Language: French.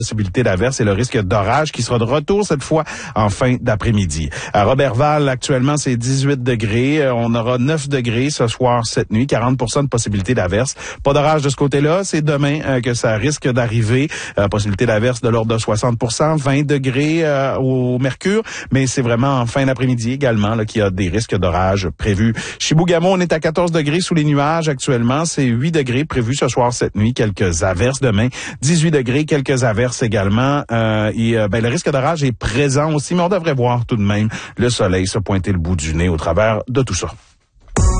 possibilité d'averse et le risque d'orage qui sera de retour cette fois en fin d'après-midi. À Roberval, actuellement, c'est 18 degrés. On aura 9 degrés ce soir, cette nuit. 40% de possibilité d'averse. Pas d'orage de ce côté-là. C'est demain que ça risque d'arriver. Possibilité d'averse de l'ordre de 60%. 20 degrés au mercure. Mais c'est vraiment en fin d'après-midi également là, qu'il y a des risques d'orage prévus. Chibougamau, on est à 14 degrés sous les nuages actuellement. C'est 8 degrés prévus ce soir, cette nuit. Quelques averses demain. 18 degrés, quelques averses également. Le risque d'orage est présent aussi, mais on devrait voir tout de même le soleil se pointer le bout du nez au travers de tout ça.